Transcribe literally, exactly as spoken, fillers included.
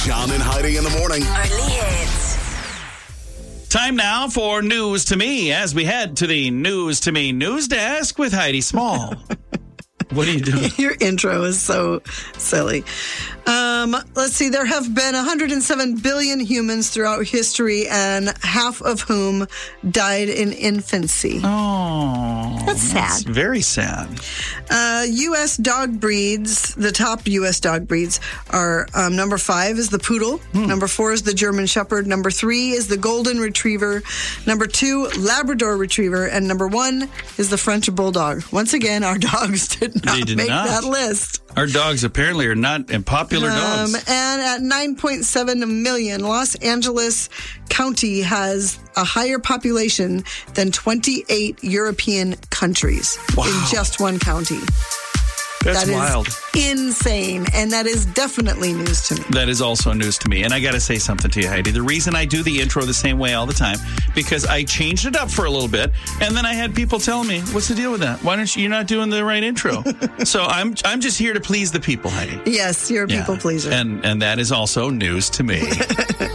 John and Heidi in the morning. Only hits. Time now for News to Me as we head to the News to Me news desk with Heidi Small. What are you doing? Your intro is so silly. Um, let's see. There have been one hundred seven billion humans throughout history, and half of whom died in infancy. Oh, That's sad. Very sad. Uh, U S dog breeds, the top U S dog breeds are um, number five is the poodle. Hmm. Number four is the German Shepherd. Number three is the Golden Retriever. Number two, Labrador Retriever. And number one is the French Bulldog. Once again, our dogs did not They did make not. that list. Our dogs apparently are not popular dogs. Um, and at nine point seven million, Los Angeles County has a higher population than twenty-eight European countries Wow. in just one county. That's That is wild. insane, and that is definitely news to me. That is also news to me. And I got to say something to you, Heidi. The reason I do the intro the same way all the time, because I changed it up for a little bit, and then I had people telling me, what's the deal with that? Why don't you, you're not doing the right intro? So I'm I'm just here to please the people, Heidi. Yes, you're a people Yeah. pleaser. And, and that is also news to me.